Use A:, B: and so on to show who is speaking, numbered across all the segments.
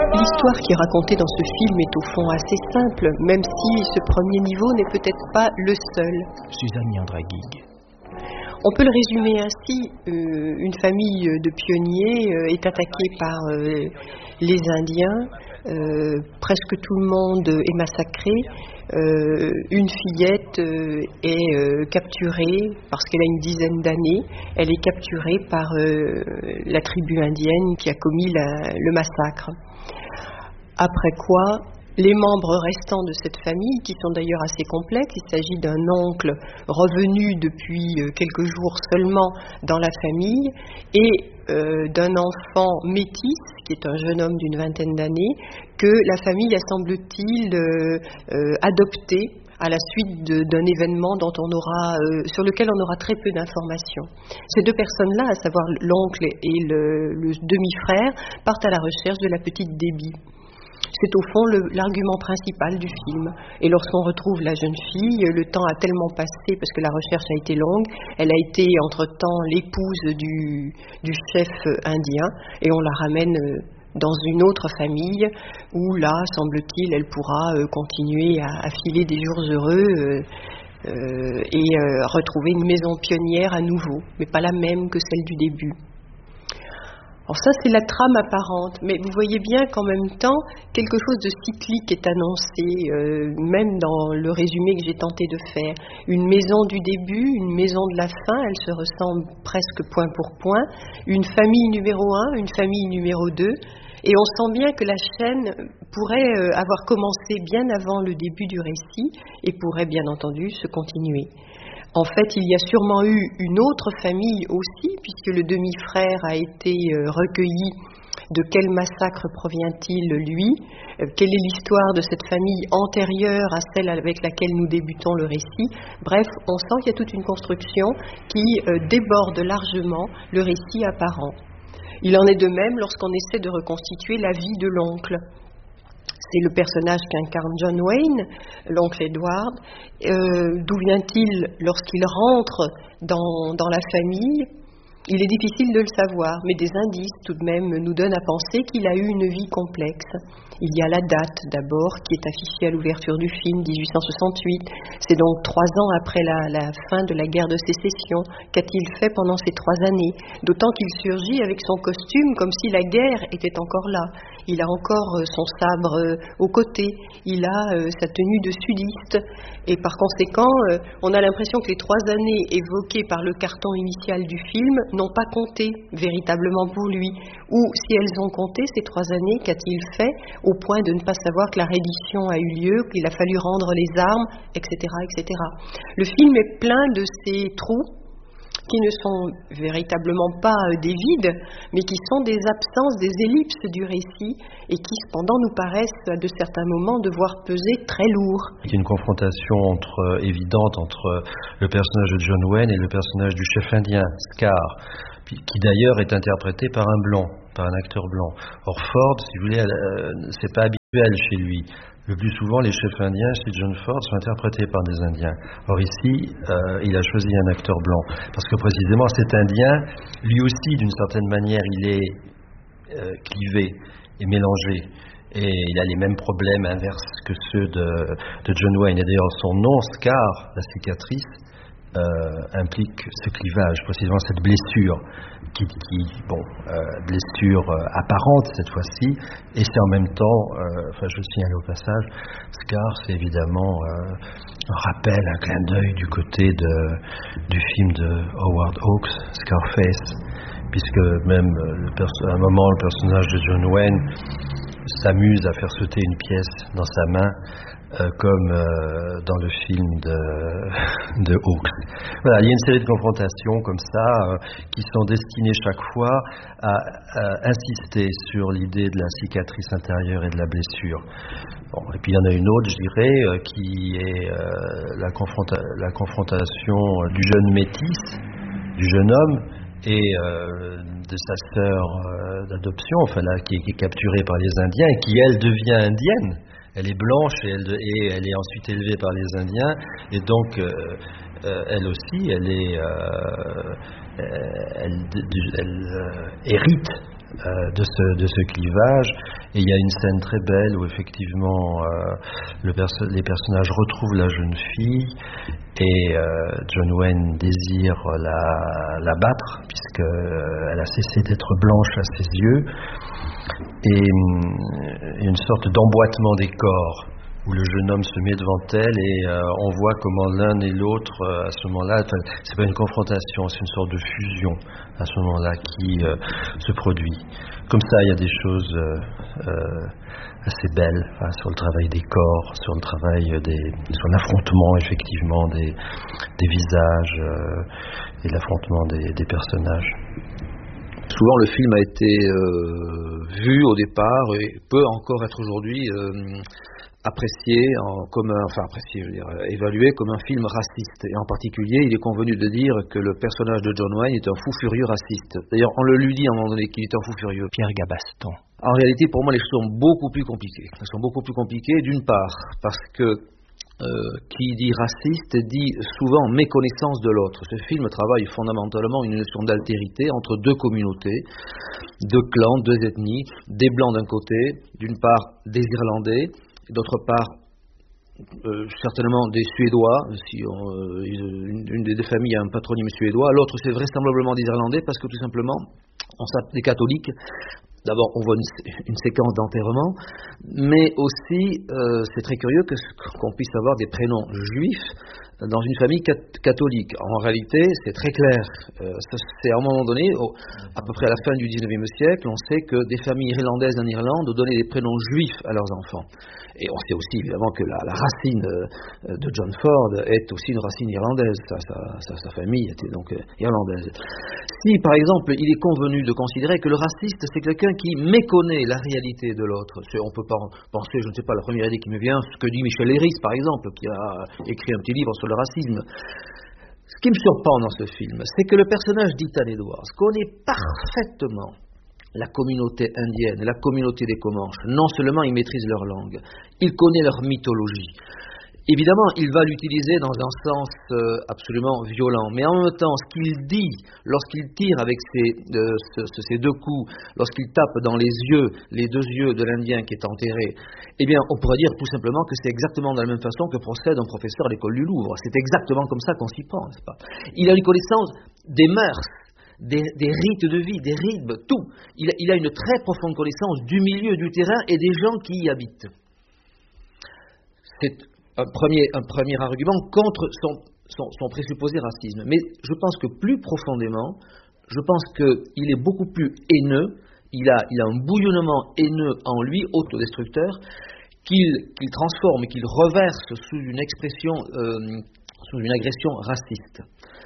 A: L'histoire qui est racontée dans ce film est au fond assez simple, même si ce premier niveau n'est peut-être pas le seul.
B: Suzanne Yandraguig.
A: On peut le résumer ainsi, une famille de pionniers est attaquée par les Indiens, presque tout le monde est massacré, une fillette est capturée parce qu'elle a une dizaine d'années, elle est capturée par la tribu indienne qui a commis le massacre. Après quoi, les membres restants de cette famille, qui sont d'ailleurs assez complexes, il s'agit d'un oncle revenu depuis quelques jours seulement dans la famille et d'un enfant métis, qui est un jeune homme d'une vingtaine d'années, que la famille a, semble-t-il, adopté à la suite d'un événement sur lequel on aura très peu d'informations. Ces deux personnes-là, à savoir l'oncle et le demi-frère, partent à la recherche de la petite Debbie. C'est au fond l'argument principal du film. Et lorsqu'on retrouve la jeune fille, le temps a tellement passé, parce que la recherche a été longue, elle a été entre-temps l'épouse du chef indien, et on la ramène dans une autre famille, où là, semble-t-il, elle pourra continuer à filer des jours heureux et retrouver une maison pionnière à nouveau, mais pas la même que celle du début. Alors ça, c'est la trame apparente, mais vous voyez bien qu'en même temps, quelque chose de cyclique est annoncé, même dans le résumé que j'ai tenté de faire. Une maison du début, une maison de la fin, elles se ressemblent presque point pour point. Une famille numéro 1, une famille numéro 2, et on sent bien que la chaîne pourrait avoir commencé bien avant le début du récit et pourrait bien entendu se continuer. En fait, il y a sûrement eu une autre famille aussi, puisque le demi-frère a été recueilli. De quel massacre provient-il, lui? Quelle est l'histoire de cette famille antérieure à celle avec laquelle nous débutons le récit? Bref, on sent qu'il y a toute une construction qui déborde largement le récit apparent. Il en est de même lorsqu'on essaie de reconstituer la vie de l'oncle. C'est le personnage qu'incarne John Wayne, l'oncle Edward. D'où vient-il lorsqu'il rentre dans la famille? Il est difficile de le savoir, mais des indices tout de même nous donnent à penser qu'il a eu une vie complexe. Il y a la date d'abord qui est affichée à l'ouverture du film, 1868. C'est donc 3 ans après la fin de la guerre de sécession. Qu'a-t-il fait pendant ces 3 années? D'autant qu'il surgit avec son costume comme si la guerre était encore là. Il a encore son sabre au côté, il a sa tenue de sudiste. Et par conséquent, on a l'impression que les 3 années évoquées par le carton initial du film n'ont pas compté véritablement pour lui. Ou si elles ont compté, ces 3 années, qu'a-t-il fait au point de ne pas savoir que la reddition a eu lieu, qu'il a fallu rendre les armes, etc., etc. Le film est plein de ces trous qui ne sont véritablement pas des vides, mais qui sont des absences, des ellipses du récit, et qui cependant nous paraissent à de certains moments devoir peser très lourd.
C: Il y a une confrontation évidente entre le personnage de John Wayne et le personnage du chef indien, Scar, qui d'ailleurs est interprété par un blanc, par un acteur blanc. Or Ford, si vous voulez, c'est pas habituel chez lui. Le plus souvent, les chefs indiens chez John Ford sont interprétés par des Indiens. Or ici, il a choisi un acteur blanc. Parce que précisément, cet Indien, lui aussi, d'une certaine manière, il est clivé et mélangé. Et il a les mêmes problèmes inverses que ceux de John Wayne. Et d'ailleurs, son nom, Scar, la cicatrice, implique ce clivage, précisément cette blessure, blessure apparente cette fois-ci, et c'est en même temps, je signale au passage, Scar, c'est évidemment un rappel, un clin d'œil du côté du film de Howard Hawks, Scarface, puisque même à un moment, le personnage de John Wayne s'amuse à faire sauter une pièce dans sa main, comme dans le film de Hawks. Voilà, il y a une série de confrontations comme ça qui sont destinées chaque fois à insister sur l'idée de la cicatrice intérieure et de la blessure. Bon, et puis il y en a une autre, je dirais, qui est la confrontation du jeune métis, du jeune homme, et de sa sœur d'adoption, qui est capturée par les Indiens et qui, elle, devient indienne. Elle est blanche et elle est ensuite élevée par les Indiens, et donc elle aussi, elle hérite de ce clivage, Et il y a une scène très belle où effectivement les personnages retrouvent la jeune fille et John Wayne désire la battre puisqu'elle a cessé d'être blanche à ses yeux. Et il y a une sorte d'emboîtement des corps où le jeune homme se met devant elle et on voit comment l'un et l'autre à ce moment-là, c'est pas une confrontation, c'est une sorte de fusion à ce moment-là qui se produit. Comme ça, il y a des choses assez belles sur le travail des corps, sur le travail sur l'affrontement effectivement des visages et l'affrontement des personnages.
D: Souvent, le film a été vu au départ et peut encore être aujourd'hui évalué comme un film raciste. Et en particulier, il est convenu de dire que le personnage de John Wayne est un fou furieux raciste. D'ailleurs, on le lui dit à un moment donné qu'il est un fou furieux.
B: Pierre Gabaston.
D: En réalité, pour moi, les choses sont beaucoup plus compliquées. Elles sont beaucoup plus compliquées, d'une part, parce que qui dit raciste dit souvent méconnaissance de l'autre. Ce film travaille fondamentalement une notion d'altérité entre deux communautés, deux clans, deux ethnies, des blancs d'un côté, d'une part des Irlandais, d'autre part certainement des Suédois, si une des deux familles a un patronyme suédois, l'autre c'est vraisemblablement des Irlandais parce que tout simplement on s'appelle des catholiques. D'abord, on voit une séquence d'enterrement, mais aussi, c'est très curieux qu'on puisse avoir des prénoms juifs dans une famille catholique. En réalité, c'est très clair. C'est à un moment donné, à peu près à la fin du 19e siècle, on sait que des familles irlandaises en Irlande donnaient des prénoms juifs à leurs enfants. Et on sait aussi évidemment que la racine de John Ford est aussi une racine irlandaise. Sa famille était donc irlandaise. Si par exemple il est convenu de considérer que le raciste c'est quelqu'un qui méconnaît la réalité de l'autre, on peut penser, je ne sais pas, la première idée qui me vient, ce que dit Michel Leiris par exemple, qui a écrit un petit livre sur le racisme. Ce qui me surprend dans ce film, c'est que le personnage d'Ethan Edwards connaît parfaitement la communauté indienne, la communauté des Comanches. Non seulement il maîtrise leur langue, il connaît leur mythologie. Évidemment, il va l'utiliser dans un sens absolument violent, mais en même temps, ce qu'il dit lorsqu'il tire avec ces deux coups, lorsqu'il tape dans les deux yeux de l'Indien qui est enterré, eh bien, on pourrait dire tout simplement que c'est exactement de la même façon que procède un professeur à l'école du Louvre. C'est exactement comme ça qu'on s'y prend, n'est-ce pas ? Il a une connaissance des mœurs, des rites de vie, des rythmes, tout. Il a une très profonde connaissance du milieu, du terrain et des gens qui y habitent. C'est un premier argument contre son présupposé racisme. Mais je pense que plus profondément, je pense qu'il est beaucoup plus haineux, il a un bouillonnement haineux en lui, autodestructeur, qu'il transforme, qu'il reverse sous une expression, sous une agression raciste.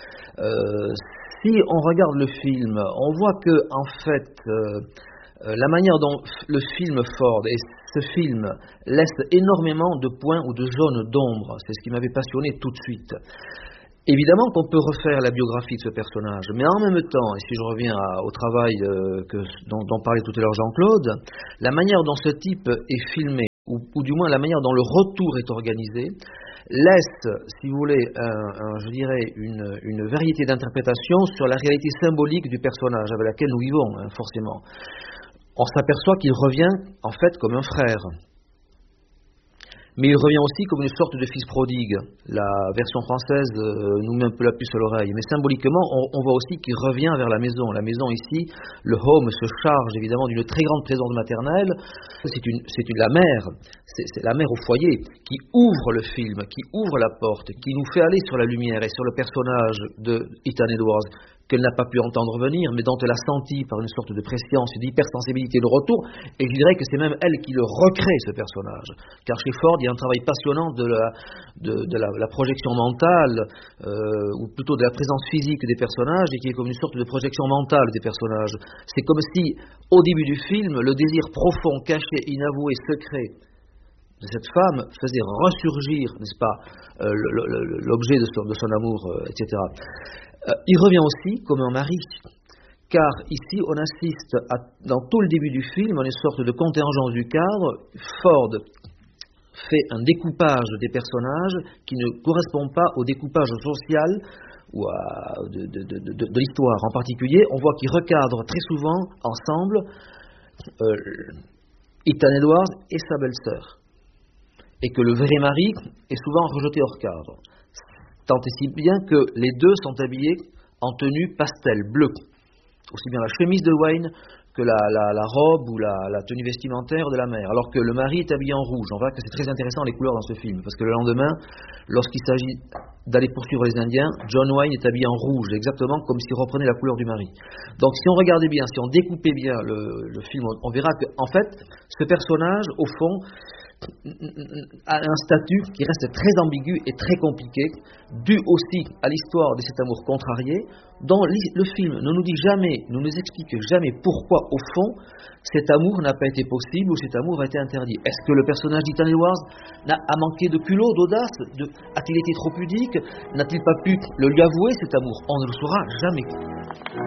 D: Si on regarde le film, on voit que, en fait, la manière dont le film Ford et ce film laisse énormément de points ou de zones d'ombre. C'est ce qui m'avait passionné tout de suite. Évidemment qu'on peut refaire la biographie de ce personnage, mais en même temps, et si je reviens au travail dont parlait tout à l'heure Jean-Claude, la manière dont ce type est filmé, ou du moins la manière dont le retour est organisé, laisse, si vous voulez, je dirais, une variété d'interprétation sur la réalité symbolique du personnage avec laquelle nous vivons, forcément. On s'aperçoit qu'il revient, en fait, comme un frère. Mais il revient aussi comme une sorte de fils prodigue. La version française nous met un peu la puce à l'oreille. Mais symboliquement, on voit aussi qu'il revient vers la maison. La maison ici, le home se charge évidemment d'une très grande présence maternelle. C'est la mère, c'est la mère au foyer qui ouvre le film, qui ouvre la porte, qui nous fait aller sur la lumière et sur le personnage de Ethan Edwards, qu'elle n'a pas pu entendre venir, mais dont elle a senti par une sorte de prescience, d'hypersensibilité de retour, et je dirais que c'est même elle qui le recrée, ce personnage. Car chez Ford, il y a un travail passionnant de la projection mentale, ou plutôt de la présence physique des personnages, et qui est comme une sorte de projection mentale des personnages. C'est comme si, au début du film, le désir profond, caché, inavoué, secret de cette femme faisait ressurgir, n'est-ce pas, l'objet de son amour, etc. Il revient aussi comme un mari, car ici on assiste dans tout le début du film à une sorte de contingence du cadre. Ford fait un découpage des personnages qui ne correspond pas au découpage social ou de l'histoire. En particulier, on voit qu'ils recadrent très souvent ensemble Ethan Edwards et sa belle-sœur. Et que le vrai mari est souvent rejeté hors cadre. Tant et si bien que les deux sont habillés en tenue pastel bleue. Aussi bien la chemise de Wayne que la robe ou la tenue vestimentaire de la mère, alors que le mari est habillé en rouge. On voit que c'est très intéressant les couleurs dans ce film, parce que le lendemain, lorsqu'il s'agit d'aller poursuivre les Indiens, John Wayne est habillé en rouge, exactement comme s'il reprenait la couleur du mari. Donc si on regardait bien, si on découpait bien le film, on verra qu'en fait, ce personnage, au fond, a un statut qui reste très ambigu et très compliqué, dû aussi à l'histoire de cet amour contrarié, dont le film ne nous dit jamais, ne nous explique jamais pourquoi, au fond, cet amour n'a pas été possible ou cet amour a été interdit. Est-ce que le personnage d'Ethan Edwards a manqué de culot, d'audace, a-t-il été trop pudique, n'a-t-il pas pu le lui avouer cet amour? On ne le saura jamais.